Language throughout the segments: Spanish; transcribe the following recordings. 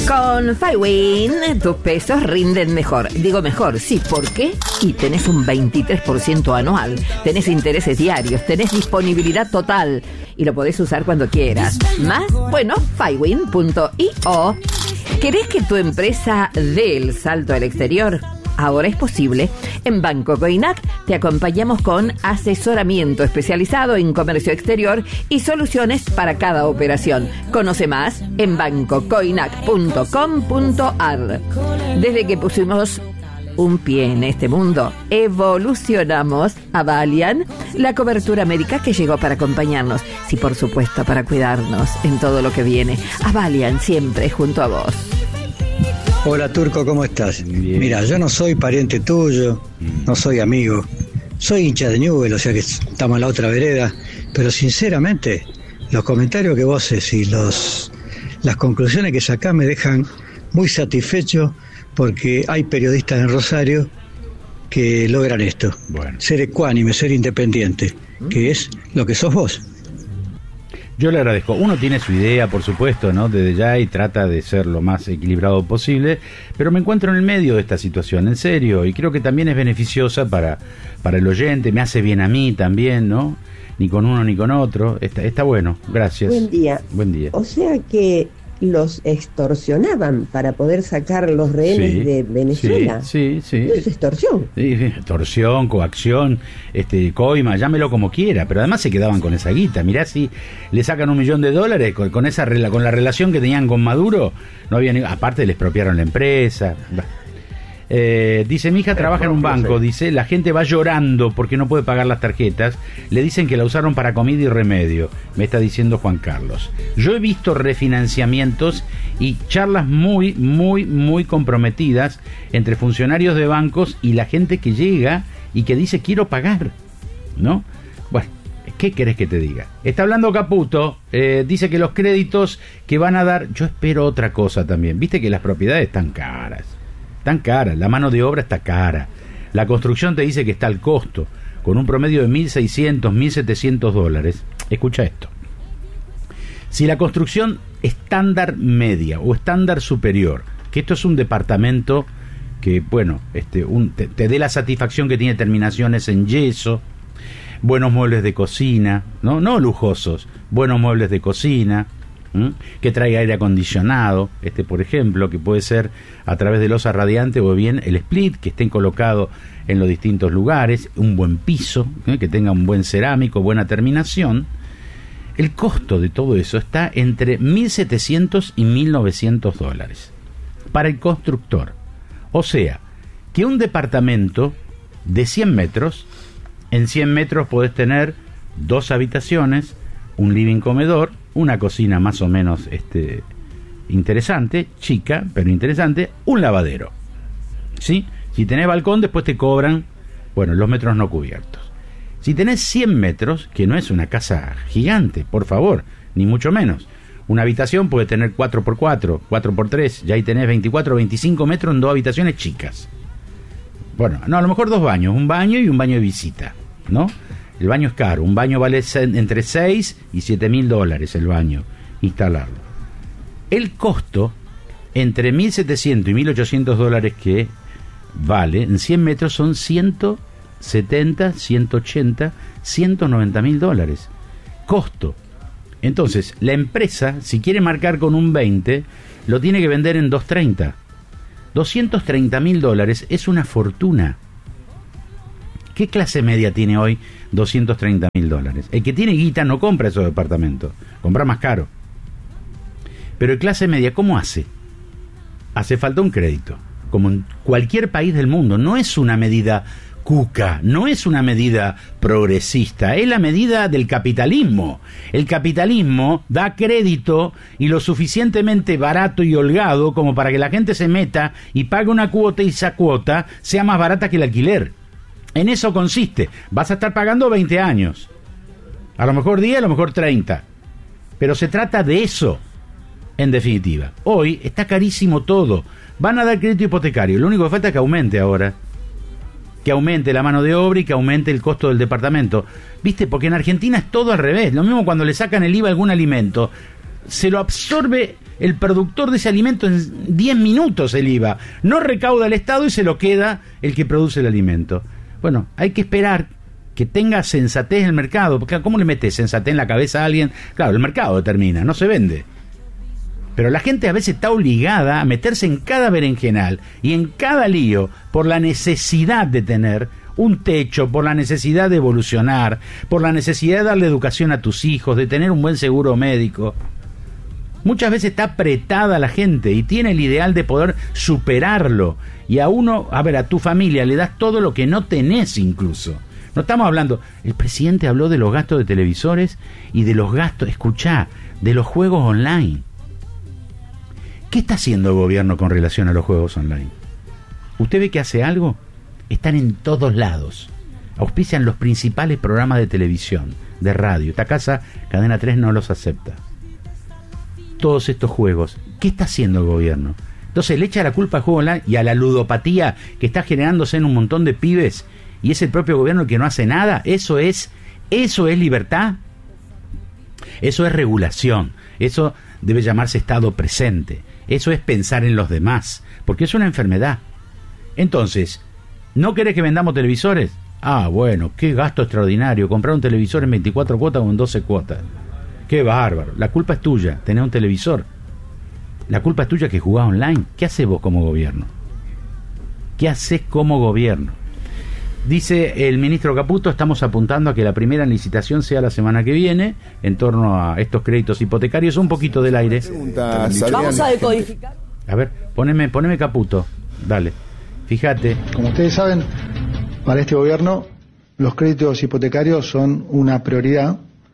Con Fywin, tus pesos rinden mejor. Digo mejor, sí, ¿por qué? Y tenés un 23% anual, tenés intereses diarios, tenés disponibilidad total y lo podés usar cuando quieras. Más, bueno, Fywin.io. ¿Querés que tu empresa dé el salto al exterior? Ahora es posible. En Banco Coinac te acompañamos con asesoramiento especializado en comercio exterior y soluciones para cada operación. Conoce más en bancocoinac.com.ar. Desde que pusimos un pie en este mundo, evolucionamos a Valian, la cobertura médica que llegó para acompañarnos. Sí, por supuesto, para cuidarnos en todo lo que viene. A Valian, siempre junto a vos. Hola Turco, ¿cómo estás? Bien. Mira, yo no soy pariente tuyo, no soy amigo, soy hincha de Newell's, o sea que estamos en la otra vereda, pero sinceramente los comentarios que vos haces y las conclusiones que sacás me dejan muy satisfecho porque hay periodistas en Rosario que logran esto, ser ecuánime, ser independiente, que es lo que sos vos. Yo le agradezco. Uno tiene su idea, por supuesto, ¿no? Desde ya y trata de ser lo más equilibrado posible, pero me encuentro en el medio de esta situación, en serio, y creo que también es beneficiosa para el oyente, me hace bien a mí también, ¿no? Ni con uno ni con otro. Está bueno, gracias. Buen día. Buen día. O sea que los extorsionaban para poder sacar los rehenes de Venezuela. Sí. Eso es extorsión. Sí, extorsión, coacción, coima, llámelo como quiera, pero además se quedaban con esa guita. Mirá si le sacan $1 millón con la relación que tenían con Maduro, no había aparte le expropiaron la empresa. Dice, mi hija trabaja en un banco, dice, la gente va llorando porque no puede pagar las tarjetas, le dicen que la usaron para comida y remedio, me está diciendo Juan Carlos. Yo he visto refinanciamientos y charlas muy, muy, muy comprometidas entre funcionarios de bancos y la gente que llega y que dice quiero pagar, ¿no? Bueno, ¿qué querés que te diga? Está hablando Caputo, dice que los créditos que van a dar, yo espero otra cosa también, viste que las propiedades están caras, la mano de obra está cara, la construcción te dice que está al costo, con un promedio de $1.600, $1.700. Escucha esto. Si la construcción estándar media o estándar superior, que esto es un departamento que, bueno, te dé la satisfacción que tiene terminaciones en yeso, buenos muebles de cocina, no lujosos, buenos muebles de cocina, que traiga aire acondicionado, por ejemplo, que puede ser a través de losa radiante o bien el split, que estén colocados en los distintos lugares, un buen piso, que tenga un buen cerámico, buena terminación. El costo de todo eso está entre $1.700 y $1.900 para el constructor. O sea, que un departamento de 100 metros, en 100 metros podés tener 2 habitaciones, un living comedor, una cocina más o menos interesante, chica, pero interesante, un lavadero. ¿Sí? Si tenés balcón, después te cobran, los metros no cubiertos. Si tenés 100 metros, que no es una casa gigante, por favor, ni mucho menos. Una habitación puede tener 4x4, 4x3, ya ahí tenés 24 o 25 metros en 2 habitaciones chicas. A lo mejor 2 baños, un baño y un baño de visita, ¿no? El baño es caro, un baño vale entre $6,000 y $7,000 el baño, instalarlo. El costo, entre $1.700 y $1.800 que vale, en 100 metros son $170, $180, $190,000. Costo. Entonces, la empresa, si quiere marcar con un 20, lo tiene que vender en 230. $230,000 es una fortuna. ¿Qué clase media tiene hoy $230,000? El que tiene guita no compra esos departamentos, compra más caro. Pero el clase media, ¿cómo hace? Hace falta un crédito, como en cualquier país del mundo. No es una medida cuca, no es una medida progresista, es la medida del capitalismo. El capitalismo da crédito y lo suficientemente barato y holgado como para que la gente se meta y pague una cuota y esa cuota sea más barata que el alquiler. En eso consiste. Vas a estar pagando 20 años. A lo mejor 10, a lo mejor 30. Pero se trata de eso, en definitiva. Hoy está carísimo todo. Van a dar crédito hipotecario. Lo único que falta es que aumente ahora. Que aumente la mano de obra y que aumente el costo del departamento. ¿Viste? Porque en Argentina es todo al revés. Lo mismo cuando le sacan el IVA a algún alimento. Se lo absorbe el productor de ese alimento en 10 minutos el IVA. No recauda el Estado y se lo queda el que produce el alimento. Bueno, hay que esperar que tenga sensatez el mercado, porque ¿cómo le metes sensatez en la cabeza a alguien? Claro, el mercado determina, no se vende. Pero la gente a veces está obligada a meterse en cada berenjenal y en cada lío por la necesidad de tener un techo, por la necesidad de evolucionar, por la necesidad de darle educación a tus hijos, de tener un buen seguro médico. Muchas veces está apretada la gente y tiene el ideal de poder superarlo. Y a tu familia le das todo lo que no tenés incluso. No estamos hablando, el presidente habló de los gastos de televisores y de los gastos, escuchá, de los juegos online. ¿Qué está haciendo el gobierno con relación a los juegos online? ¿Usted ve que hace algo? Están en todos lados. Auspician los principales programas de televisión, de radio. Esta casa, Cadena 3, no los acepta. Todos estos juegos. ¿Qué está haciendo el gobierno? Entonces le echa la culpa al juego online y a la ludopatía que está generándose en un montón de pibes, y es el propio gobierno el que no hace nada. ¿Eso es libertad? Eso es regulación. Eso debe llamarse estado presente. Eso es pensar en los demás, porque es una enfermedad. Entonces, ¿no querés que vendamos televisores? Ah, bueno, qué gasto extraordinario, comprar un televisor en 24 cuotas o en 12 cuotas. Qué bárbaro. La culpa es tuya, tener un televisor. La culpa es tuya que jugás online. ¿Qué haces vos como gobierno? ¿Qué haces como gobierno? Dice el ministro Caputo, estamos apuntando a que la primera licitación sea la semana que viene, en torno a estos créditos hipotecarios. Un poquito del aire. Vamos a decodificar. A ver, poneme Caputo. Dale, fíjate. Como ustedes saben, para este gobierno los créditos hipotecarios son una prioridad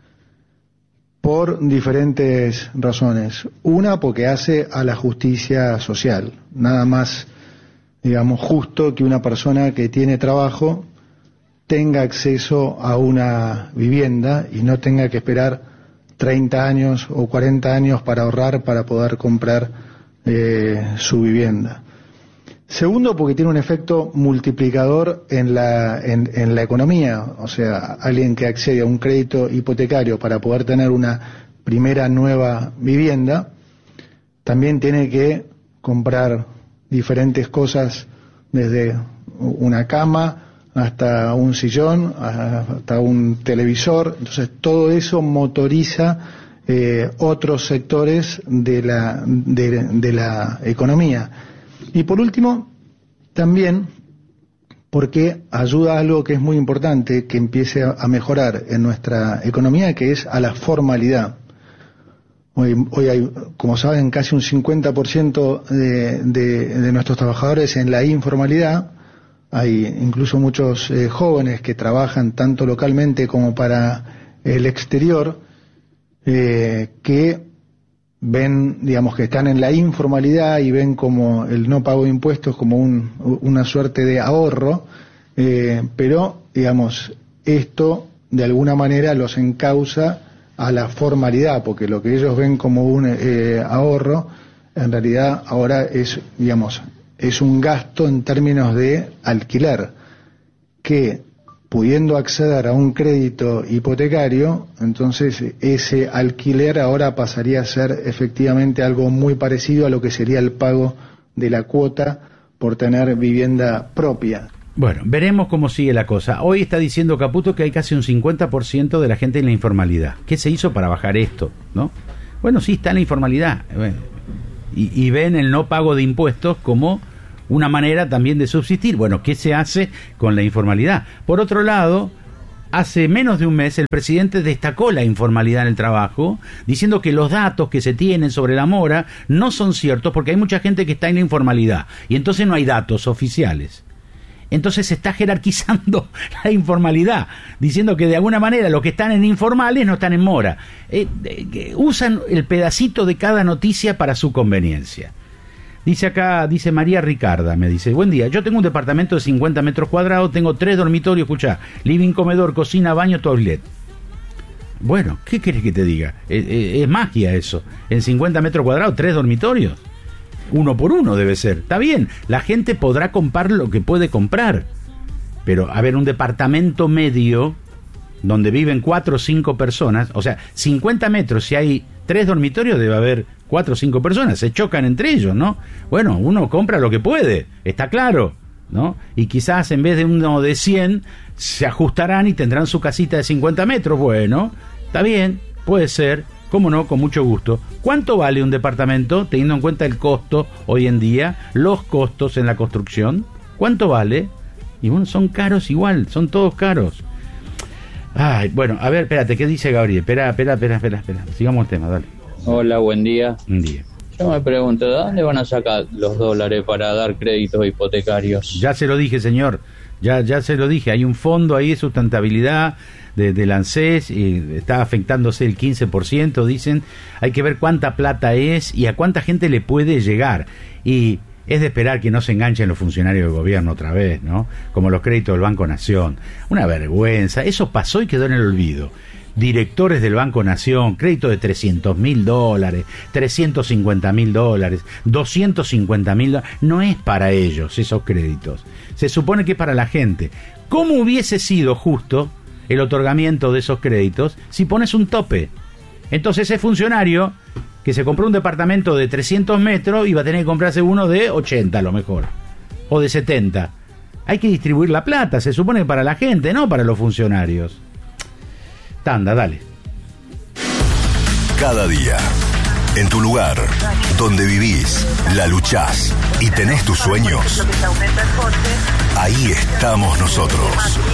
por diferentes razones. Una, porque hace a la justicia social. Nada más, digamos, justo que una persona que tiene trabajo tenga acceso a una vivienda y no tenga que esperar 30 años o 40 años para ahorrar para poder comprar su vivienda. Segundo, porque tiene un efecto multiplicador en la economía. O sea, alguien que accede a un crédito hipotecario para poder tener una primera nueva vivienda, también tiene que comprar diferentes cosas, desde una cama hasta un sillón, hasta un televisor. Entonces todo eso motoriza otros sectores de la economía. Y por último, también porque ayuda a algo que es muy importante que empiece a mejorar en nuestra economía, que es a la formalidad. Hoy hay, como saben, casi un 50% de nuestros trabajadores en la informalidad. Hay incluso muchos jóvenes que trabajan tanto localmente como para el exterior, que ven, digamos, que están en la informalidad y ven como el no pago de impuestos como una suerte de ahorro, pero, digamos, esto de alguna manera los encausa a la formalidad, porque lo que ellos ven como un ahorro, en realidad ahora es, digamos, es un gasto en términos de alquiler, que pudiendo acceder a un crédito hipotecario, entonces ese alquiler ahora pasaría a ser efectivamente algo muy parecido a lo que sería el pago de la cuota por tener vivienda propia. Bueno, veremos cómo sigue la cosa. Hoy está diciendo Caputo que hay casi un 50% de la gente en la informalidad. ¿Qué se hizo para bajar esto, no? Bueno, sí, está en la informalidad. Y ven el no pago de impuestos como una manera también de subsistir. Bueno, ¿qué se hace con la informalidad? Por otro lado, hace menos de un mes el presidente destacó la informalidad en el trabajo, diciendo que los datos que se tienen sobre la mora no son ciertos porque hay mucha gente que está en la informalidad y entonces no hay datos oficiales. Entonces se está jerarquizando la informalidad, diciendo que de alguna manera los que están en informales no están en mora. Usan el pedacito de cada noticia para su conveniencia. Dice acá, dice María Ricarda, me dice, buen día, yo tengo un departamento de 50 metros cuadrados, tengo 3 dormitorios, escuchá, living, comedor, cocina, baño, toilet. Bueno, ¿qué querés que te diga? Es magia eso. En 50 metros cuadrados, 3 dormitorios. 1 por 1 debe ser. Está bien, la gente podrá comprar lo que puede comprar. Pero, a ver, un departamento medio donde viven 4 o 5 personas, o sea, 50 metros, si hay 3 dormitorios debe haber 4 o 5 personas, se chocan entre ellos, ¿no? Bueno, uno compra lo que puede, está claro, ¿no? Y quizás en vez de uno de 100, se ajustarán y tendrán su casita de 50 metros, bueno, está bien, puede ser, cómo no, con mucho gusto. ¿Cuánto vale un departamento, teniendo en cuenta el costo hoy en día, los costos en la construcción? ¿Cuánto vale? Y bueno, son caros igual, son todos caros. Ay, bueno, a ver, espérate, ¿qué dice Gabriel? Espera, sigamos el tema, dale. Hola, buen día. Buen día. Yo me pregunto, ¿de dónde van a sacar los dólares para dar créditos hipotecarios? Ya se lo dije, señor, ya se lo dije, hay un fondo ahí de sustentabilidad del ANSES, y está afectándose el 15%, dicen, hay que ver cuánta plata es y a cuánta gente le puede llegar, y es de esperar que no se enganchen los funcionarios del gobierno otra vez, ¿no? Como los créditos del Banco Nación, una vergüenza, eso pasó y quedó en el olvido. Directores del Banco Nación, crédito de $300.000, $350.000, $250.000, no es para ellos esos créditos, se supone que es para la gente. ¿Cómo hubiese sido justo el otorgamiento de esos créditos si pones un tope? Entonces ese funcionario que se compró un departamento de 300 metros iba a tener que comprarse uno de 80 a lo mejor, o de 70. Hay que distribuir la plata, se supone que para la gente, no para los funcionarios. Tanda, dale. Cada día, en tu lugar, donde vivís, la luchás y tenés tus sueños, ahí estamos nosotros.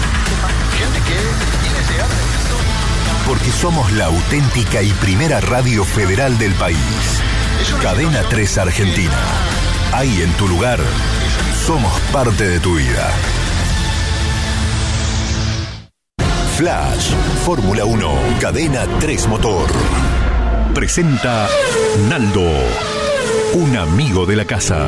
Porque somos la auténtica y primera radio federal del país. Cadena 3 Argentina. Ahí en tu lugar, somos parte de tu vida. Flash, Fórmula 1, Cadena 3 Motor. Presenta Naldo, un amigo de la casa.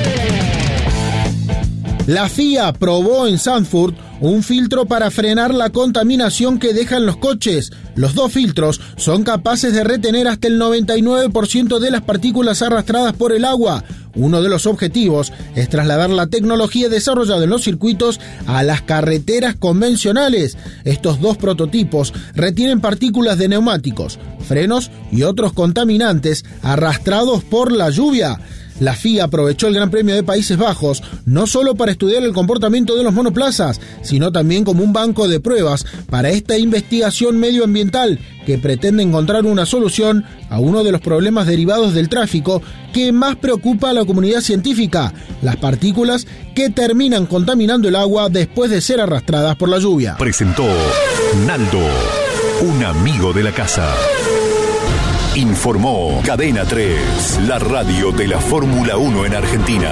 La FIA probó en Zandvoort un filtro para frenar la contaminación que dejan los coches. Los 2 filtros son capaces de retener hasta el 99% de las partículas arrastradas por el agua. Uno de los objetivos es trasladar la tecnología desarrollada en los circuitos a las carreteras convencionales. Estos 2 prototipos retienen partículas de neumáticos, frenos y otros contaminantes arrastrados por la lluvia. La FIA aprovechó el Gran Premio de Países Bajos no solo para estudiar el comportamiento de los monoplazas, sino también como un banco de pruebas para esta investigación medioambiental que pretende encontrar una solución a uno de los problemas derivados del tráfico que más preocupa a la comunidad científica: las partículas que terminan contaminando el agua después de ser arrastradas por la lluvia. Presentó Naldo, un amigo de la casa. Informó Cadena 3, la radio de la Fórmula 1 en Argentina.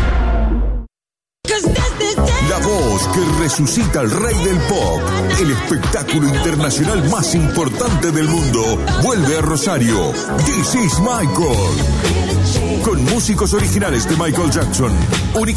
La voz que resucita al rey del pop, el espectáculo internacional más importante del mundo, vuelve a Rosario. This is Michael. Con músicos originales de Michael Jackson. Única